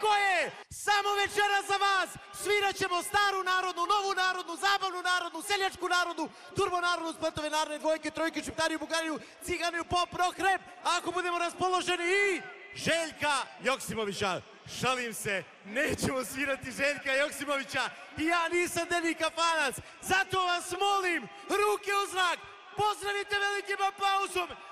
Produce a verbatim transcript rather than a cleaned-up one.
Tako je! Samo večera za vas svirat ćemo staru narodnu, novu narodnu, zabavnu narodnu, seljačku narodnu, turbo narodnu, spletove narodne, dvojke, trojke, šiptariju, bugariju, ciganiju, pop, rock, rap, ako budemo raspoloženi i Željka Joksimovića. Šalim se, nećemo svirati Željka Joksimovića i ja nisam Deni Kafanac, zato vas molim, ruke u zrak, pozdravite velikim aplauzom